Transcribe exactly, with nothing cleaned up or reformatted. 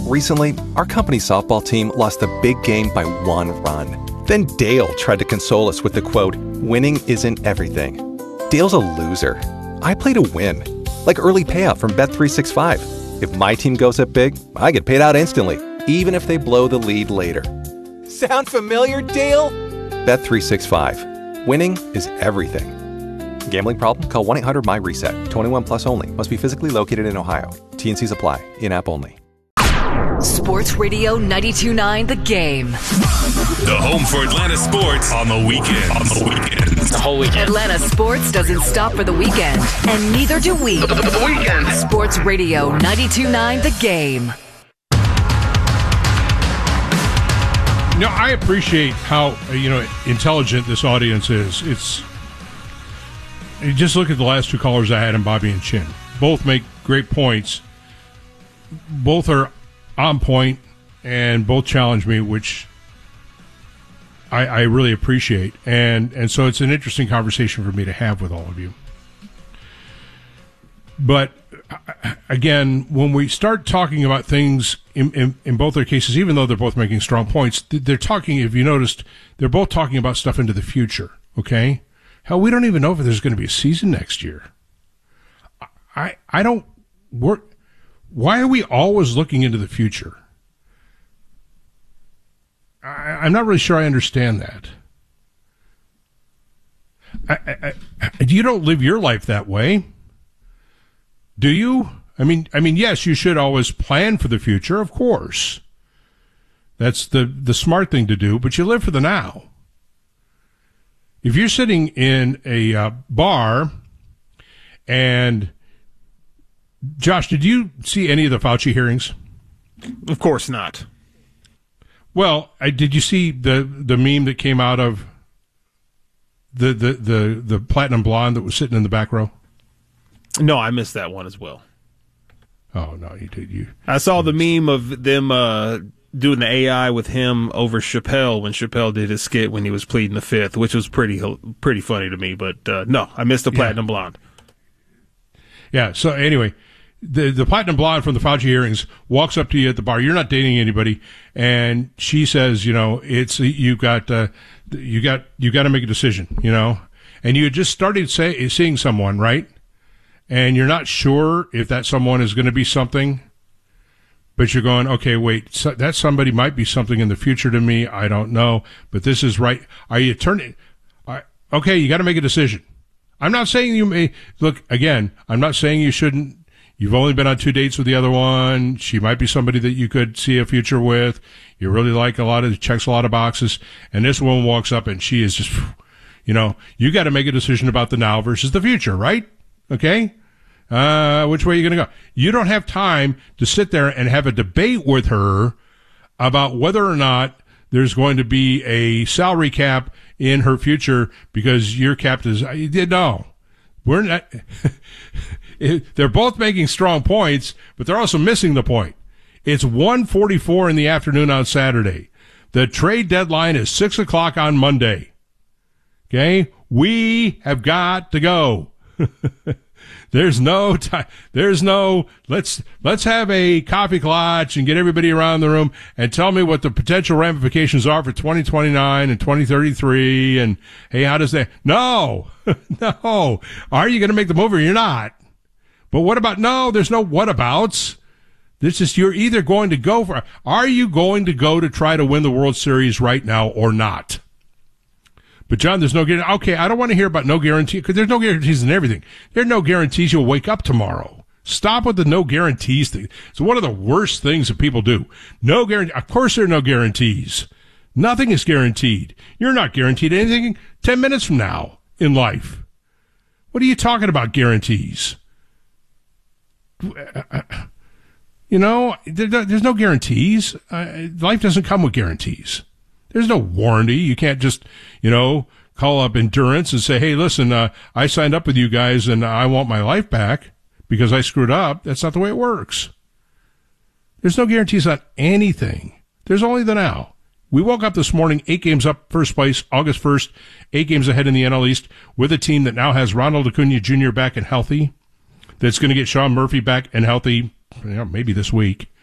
Recently, our company softball team lost a big game by one run. Then Dale tried to console us with the quote, "Winning isn't everything." Dale's a loser. I play to win. Like early payout from Bet three sixty-five. If my team goes up big, I get paid out instantly, even if they blow the lead later. Sound familiar, Dale? Bet three sixty-five. Winning is everything. Gambling problem? Call one eight hundred M Y reset. twenty-one plus only. Must be physically located in Ohio. T and Cs apply. In-app only. Sports Radio ninety-two point nine The Game. The home for Atlanta sports on the weekend. On the weekend. The whole weekend. Atlanta sports doesn't stop for the weekend, and neither do we. The weekend. Sports Radio ninety-two point nine The Game. You know, I appreciate how, you know, intelligent this audience is. It's, you just look at the last two callers I had in Bobby and Chin. Both make great points. Both are on point, and both challenge me, which I, I really appreciate. And and so it's an interesting conversation for me to have with all of you. But, again, when we start talking about things in, in, in both their cases, even though they're both making strong points, they're talking, if you noticed, they're both talking about stuff into the future, okay? Hell, we don't even know if there's going to be a season next year. I I don't work. Why are we always looking into the future? I, I'm not really sure I understand that. I, I, I, you don't live your life that way, do you? I mean, I mean, yes, you should always plan for the future, of course. That's the, the smart thing to do, but you live for the now. If you're sitting in a uh, bar and... Josh, did you see any of the Fauci hearings? Of course not. Well, I, did you see the, the meme that came out of the, the, the, the platinum blonde that was sitting in the back row? No, I missed that one as well. Oh, no, you did. You. I saw the meme of them uh, doing the A I with him over Chappelle when Chappelle did his skit when he was pleading the fifth, which was pretty pretty funny to me. But uh, no, I missed the platinum yeah. blonde. Yeah, so anyway, the the platinum blonde from the Fauci hearings walks up to you at the bar. You're not dating anybody, and she says, you know, it's you got uh, you got you got to make a decision, you know, and you had just started say, seeing someone, right? And you're not sure if that someone is going to be something, but you're going, okay, wait, so that somebody might be something in the future to me. I don't know, but this is right. Are you turning? Okay, you got to make a decision. I'm not saying you may look again. I'm not saying you shouldn't. You've only been on two dates with the other one. She might be somebody that you could see a future with. You really like a lot of, checks a lot of boxes. And this woman walks up and she is just, you know, you got to make a decision about the now versus the future, right? Okay? Uh, which way are you going to go? You don't have time to sit there and have a debate with her about whether or not there's going to be a salary cap in her future because your cap is, no. We're not, they're both making strong points, but they're also missing the point. It's one forty-four in the afternoon on Saturday. The trade deadline is six o'clock on Monday. Okay? We have got to go. There's no time. There's no, let's, let's have a coffee clutch and get everybody around the room and tell me what the potential ramifications are for twenty twenty-nine and twenty thirty-three. And hey, how does that, no, no. Are you going to make the move or you're not? But what about, no, there's no what abouts. This is, you're either going to go for, are you going to go to try to win the World Series right now or not? But, John, there's no guarantee. Okay, I don't want to hear about no guarantee, because there's no guarantees in everything. There are no guarantees you'll wake up tomorrow. Stop with the no guarantees thing. It's one of the worst things that people do. No guarantee. Of course there are no guarantees. Nothing is guaranteed. You're not guaranteed anything ten minutes from now in life. What are you talking about, guarantees? You know, there's no guarantees. Uh, life doesn't come with guarantees. There's no warranty. You can't just, you know, call up Endurance and say, hey, listen, uh, I signed up with you guys and I want my life back because I screwed up. That's not the way it works. There's no guarantees on anything. There's only the now. We woke up this morning, eight games up, first place, August first, eight games ahead in the N L East with a team that now has Ronald Acuna Junior back and healthy, that's going to get Sean Murphy back and healthy, you know, maybe this week.